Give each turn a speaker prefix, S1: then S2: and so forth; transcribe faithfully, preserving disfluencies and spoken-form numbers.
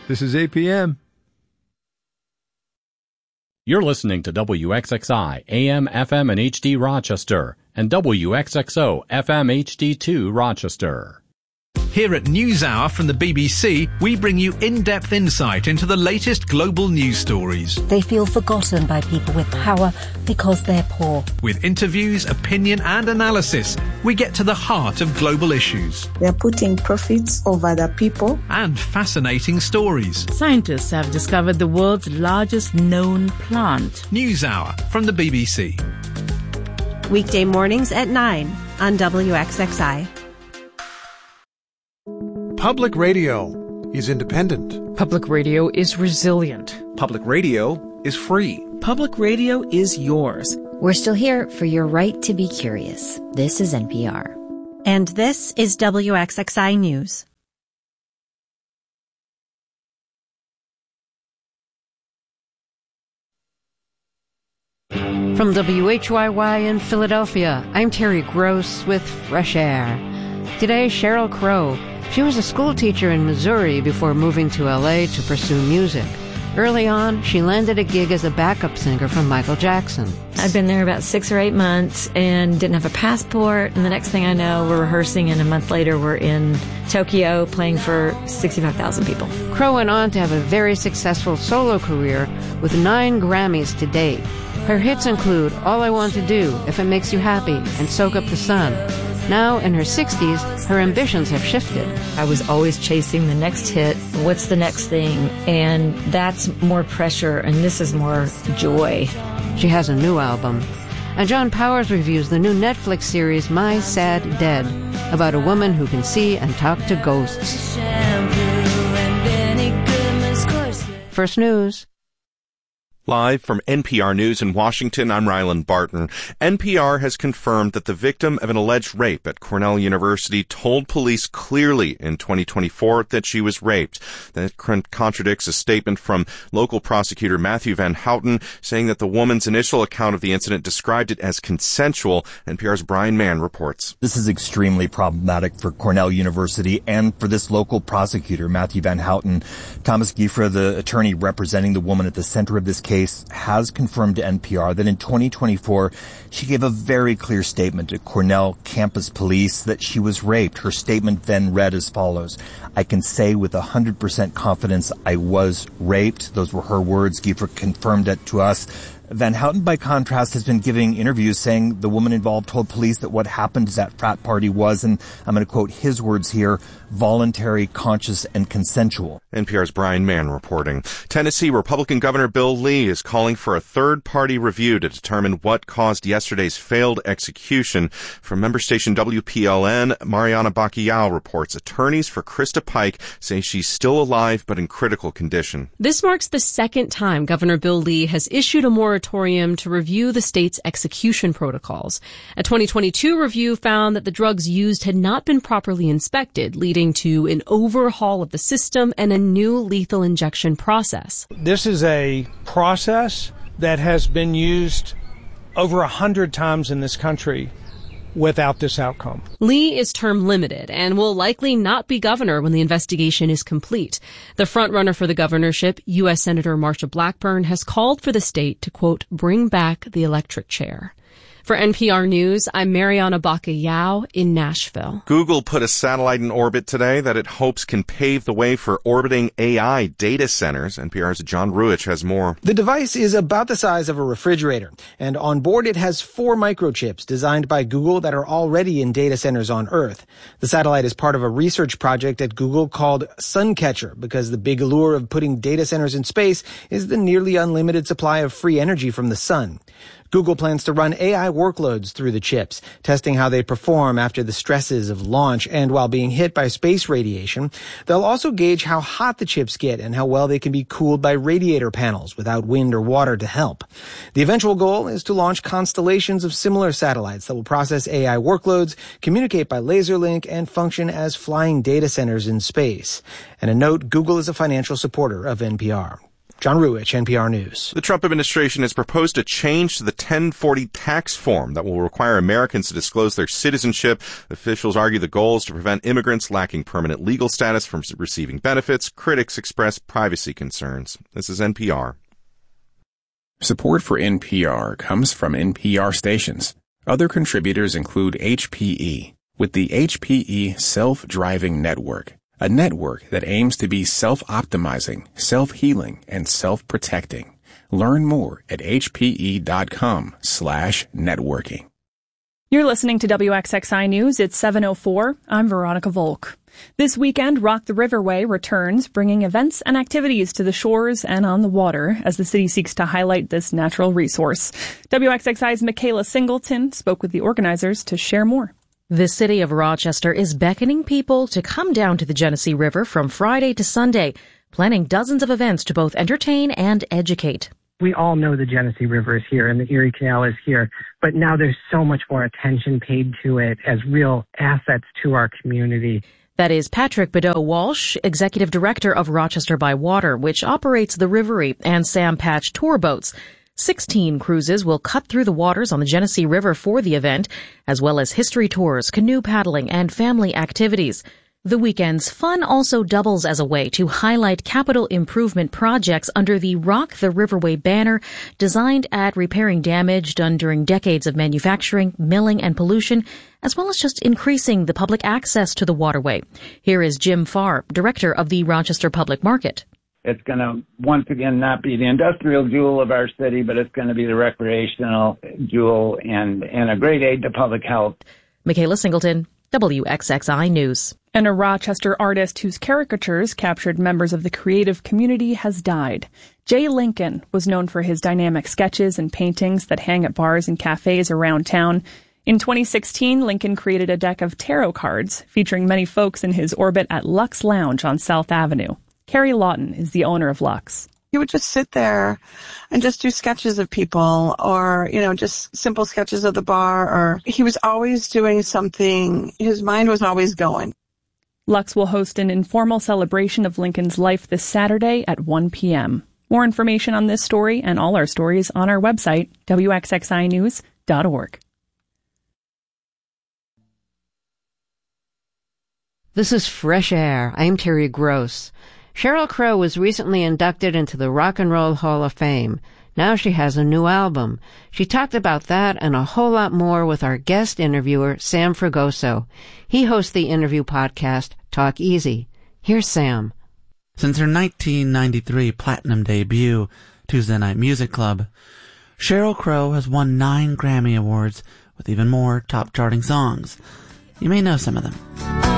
S1: This is eight p.m.
S2: You're listening to W X X I, A M, F M, and H D Rochester, and W X X O, F M, H D two Rochester.
S3: Here at NewsHour from the B B C, we bring you in-depth insight into the latest global news stories.
S4: They feel forgotten by people with power because they're poor.
S3: With interviews, opinion and analysis, we get to the heart of global issues.
S5: They're putting profits over the people.
S3: And fascinating stories.
S6: Scientists have discovered the world's largest known plant.
S3: NewsHour from the B B C.
S7: Weekday mornings at nine on W X X I.
S8: Public radio is independent.
S9: Public radio is resilient.
S10: Public radio is free.
S11: Public radio is yours.
S12: We're still here for your right to be curious. This is N P R.
S7: And this is W X X I News.
S13: From W H Y Y in Philadelphia, I'm Terry Gross with Fresh Air. Today, Sheryl Crow. She was a school teacher in Missouri before moving to L A to pursue music. Early on, she landed a gig as a backup singer for Michael Jackson.
S14: I'd been there about six or eight months and didn't have a passport, and the next thing I know, we're rehearsing, and a month later, we're in Tokyo playing for sixty-five thousand people.
S13: Crow went on to have a very successful solo career with nine Grammys to date. Her hits include All I Want to Do, If It Makes You Happy, and Soak Up the Sun. Now, in her sixties, her ambitions have shifted.
S14: I was always chasing the next hit. What's the next thing? And that's more pressure, and this is more joy.
S13: She has a new album. And John Powers reviews the new Netflix series My Sad Dead, about a woman who can see and talk to ghosts. First News.
S15: Live from N P R News in Washington, I'm Ryland Barton. N P R has confirmed that the victim of an alleged rape at Cornell University told police clearly in twenty twenty-four that she was raped. That contradicts a statement from local prosecutor Matthew Van Houten saying that the woman's initial account of the incident described it as consensual. N P R's Brian Mann reports.
S16: This is extremely problematic for Cornell University and for this local prosecutor, Matthew Van Houten. Thomas Giefra, the attorney representing the woman at the center of this case, has confirmed to N P R that in twenty twenty-four, she gave a very clear statement to Cornell campus police that she was raped. Her statement then read as follows: I can say with one hundred percent confidence I was raped. Those were her words. Giefra confirmed it to us. Van Houten, by contrast, has been giving interviews saying the woman involved told police that what happened at that frat party was, and I'm going to quote his words here, voluntary, conscious, and consensual.
S15: N P R's Brian Mann reporting. Tennessee Republican Governor Bill Lee is calling for a third-party review to determine what caused yesterday's failed execution. From member station W P L N, Mariana Bacallao reports attorneys for Krista Pike say she's still alive but in critical condition.
S17: This marks the second time Governor Bill Lee has issued a moratorium to review the state's execution protocols. A twenty twenty-two review found that the drugs used had not been properly inspected, leading to an overhaul of the system and a new lethal injection process.
S18: This is a process that has been used over a hundred times in this country without this outcome.
S17: Lee is term limited and will likely not be governor when the investigation is complete. The frontrunner for the governorship, U S Senator Marsha Blackburn, has called for the state to, quote, bring back the electric chair. For N P R News, I'm Mariana Bacallao in Nashville.
S15: Google put a satellite in orbit today that it hopes can pave the way for orbiting A I data centers. N P R's John Ruich has more.
S19: The device is about the size of a refrigerator, and on board it has four microchips designed by Google that are already in data centers on Earth. The satellite is part of a research project at Google called Suncatcher, because the big allure of putting data centers in space is the nearly unlimited supply of free energy from the sun. Google plans to run A I workloads through the chips, testing how they perform after the stresses of launch and while being hit by space radiation. They'll also gauge how hot the chips get and how well they can be cooled by radiator panels without wind or water to help. The eventual goal is to launch constellations of similar satellites that will process A I workloads, communicate by laser link, and function as flying data centers in space. And a note, Google is a financial supporter of N P R. John Ruwich, N P R News.
S15: The Trump administration has proposed a change to the ten forty tax form that will require Americans to disclose their citizenship. Officials argue the goal is to prevent immigrants lacking permanent legal status from receiving benefits. Critics express privacy concerns. This is N P R.
S1: Support for N P R comes from N P R stations. Other contributors include H P E, with the H P E Self-Driving Network, a network that aims to be self-optimizing, self-healing, and self-protecting. Learn more at hpe.com slash networking.
S20: You're listening to W X X I News. It's seven oh four. I'm Veronica Volk. This weekend, Rock the Riverway returns, bringing events and activities to the shores and on the water as the city seeks to highlight this natural resource. W X X I's Michaela Singleton spoke with the organizers to share more.
S6: The city of Rochester is beckoning people to come down to the Genesee River from Friday to Sunday, planning dozens of events to both entertain and educate.
S21: We all know the Genesee River is here and the Erie Canal is here, but now there's so much more attention paid to it as real assets to our community.
S6: That is Patrick Bedeau Walsh, Executive Director of Rochester by Water, which operates the Rivery and Sam Patch tour boats. Sixteen cruises will cut through the waters on the Genesee River for the event, as well as history tours, canoe paddling, and family activities. The weekend's fun also doubles as a way to highlight capital improvement projects under the Rock the Riverway banner, designed at repairing damage done during decades of manufacturing, milling, and pollution, as well as just increasing the public access to the waterway. Here is Jim Farr, director of the Rochester Public Market.
S22: It's going to, once again, not be the industrial jewel of our city, but it's going to be the recreational jewel and, and a great aid to public health.
S6: Michaela Singleton, W X X I News.
S20: And a Rochester artist whose caricatures captured members of the creative community has died. Jay Lincoln was known for his dynamic sketches and paintings that hang at bars and cafes around town. In twenty sixteen, Lincoln created a deck of tarot cards featuring many folks in his orbit at Lux Lounge on South Avenue. Carrie Lawton is the owner of Lux.
S23: He would just sit there and just do sketches of people or, you know, just simple sketches of the bar, or he was always doing something. His mind was always going.
S20: Lux will host an informal celebration of Lincoln's life this Saturday at one p.m. More information on this story and all our stories on our website, W X X I news dot org.
S13: This is Fresh Air. I'm Terry Gross. Sheryl Crow was recently inducted into the Rock and Roll Hall of Fame. Now she has a new album. She talked about that and a whole lot more with our guest interviewer, Sam Fragoso. He hosts the interview podcast, Talk Easy. Here's Sam.
S24: Since her nineteen ninety-three platinum debut, Tuesday Night Music Club, Sheryl Crow has won nine Grammy Awards with even more top-charting songs. You may know some of them.